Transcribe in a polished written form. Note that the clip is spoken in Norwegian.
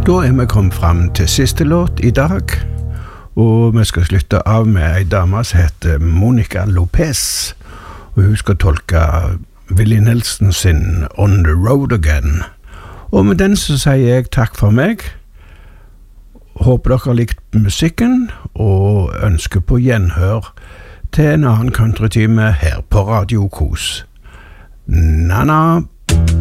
Da vi kommet frem til siste låt i dag, og vi skal slutte av med en dame som heter Monica Lopez, og hun skal tolke Willie Nelson sin On the Road Again. Og med den så sier jeg takk for meg. Håper dere har likt musikken, og ønsker på gjenhør til en annen countrytime her på Radio Kos. Na-na!